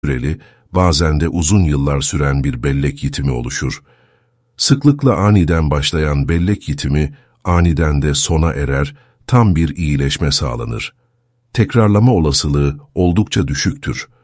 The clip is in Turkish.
süreli, bazen de uzun yıllar süren bir bellek yitimi oluşur. Sıklıkla aniden başlayan bellek yitimi, aniden de sona erer, tam bir iyileşme sağlanır. Tekrarlama olasılığı oldukça düşüktür.